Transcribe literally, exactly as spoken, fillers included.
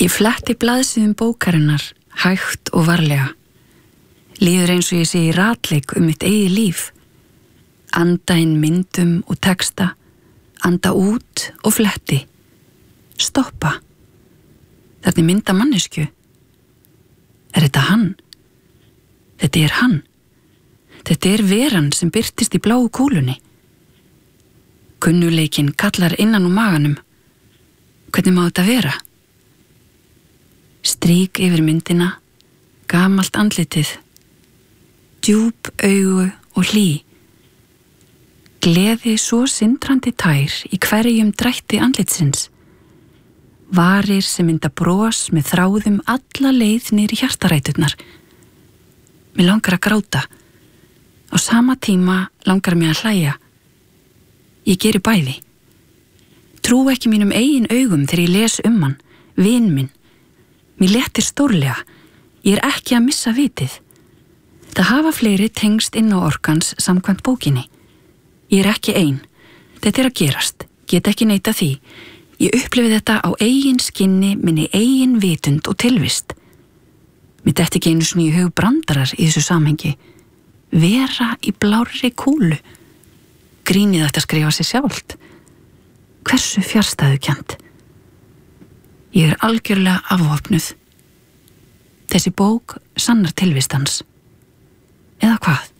Ég fletti blaðsíðum bókarinnar, hægt og varlega. Líður eins og ég sé í ratleik um mitt eigið líf. Anda inn myndum og texta, anda út og fletti. Stoppa. Þarna er mynd af manneskju. Er þetta hann? Þetta er hann. Þetta er veran sem birtist í bláu kúlunni. Kunnuleikinn kallar innan úr maganum. Hvernig má þetta vera? Strík yfir myndina, gamalt andlitið, djúp augu og hlý. Gleði svo sindrandi tær í hverjum drætti andlitsins. Varir sem mynda bros með þráðum alla leið niður í hjartaræturnar. Mér langar að gráta. Á sama tíma langar mér að hlæja. Ég geri bæði. Trú ekki mínum eigin augum þegar ég les um hann, vin minn. Mér léttir stórlega. Ég er ekki að missa vitið. Það hafa fleiri tengst inn á orkans samkvæmt bókinni. Ég er ekki ein. Þetta er að gerast. Get ekki neita því. Ég upplifi þetta á eigin skinni, minni eigin vitund og tilvist. Mér detti ekki einu sinni í hug brandarar í þessu samhengi. Vera í blárri kúlu. Grínið ætti að skrifa sig sjálft. Hversu fjarstæðukennt. Ég er algjörlega afvopnuð. Þessi bók sannar tilvist hans. Eða hvað?